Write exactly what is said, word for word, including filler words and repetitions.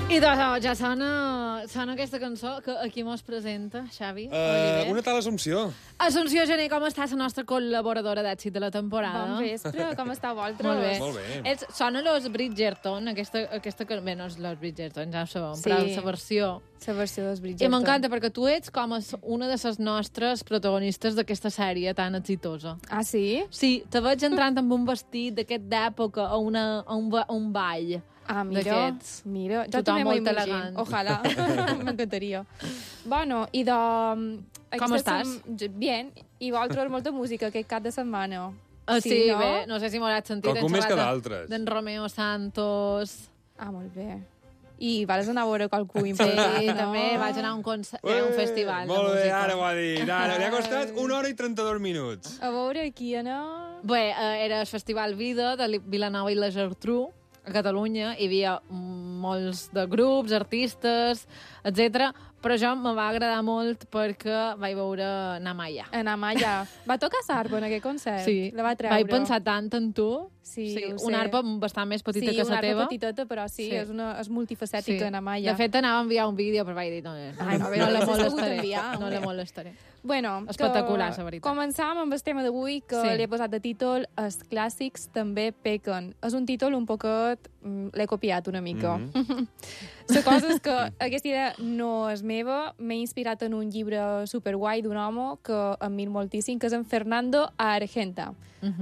I doncs ja sona, sona aquesta cançó que aquí mos presenta, Xavi. Uh, una tal Assumpció. Assumpció Gené, com està la nostra col·laboradora d'èxit de la temporada? Bon vespre, com estàu vosaltres? Molt bé. Molt bé. Ells, sona los Bridgerton, aquesta, aquesta que... Bé, no és los Bridgerton, ja ho sabem, Sí. però la versió. La versió dels Bridgerton. I m'encanta perquè tu ets com a una de les nostres protagonistes d'aquesta sèrie tan exitosa. Ah, sí? Sí, te veig entrant amb un vestit d'aquest d'època a, una, a, un, ba- a un ball. Ah, mira, d'aquests. mira. Jo Tothom també m'ho molt imagino. elegant. Ojalà. M'encantaria. Bueno, i de... Com estàs? Sem... Bien. I vosaltres molta música aquest cap de setmana. Ah, sí, sí, no? bé, no sé si m'hauràs sentit. Qualcú hem més que xerrat d'altres. D'en Romeo Santos. Ah, molt bé. I vas anar a veure qualcú Sí, important, no? també vaig anar a un, concert, a un festival de Molt bé, música. ara ho ha dit. Ara, li ha costat una hora i trenta-dos minuts. A veure qui anar... Bé, eh, era el Festival Vida de Li- Vilanova i la Geltrú, a Catalunya. Hi havia molts de grups, artistes, etcètera. Però jo me va agradar molt perquè vaig veure Namaya. Anar a Malla. Va tocar sarpa en aquest concert? Sí, La va treure? vaig pensar tant en tu. Sí, sí ho sé. una arpa bastant més petita sí, que la una teva. arpa petitota, però sí, Sí. és, una, és multifacètica, sí. anar a Malla. De fet, anava a enviar un vídeo, però vaig dir, no, no, Ai, no, a veure, no la l'has pogut molestaré. enviar, No home. la molestaré. Bueno, Espectacular, que la veritat. Començam amb el tema d'avui, que Sí. li he posat de títol Els clàssics també pequen. És un títol un poquet... mm, L'he copiat una mica. Mhm. La cosa és que aquesta idea no és meva. M'he inspirat en un llibre superguai d'un home que admiro moltíssim, que és en Fernando Argenta.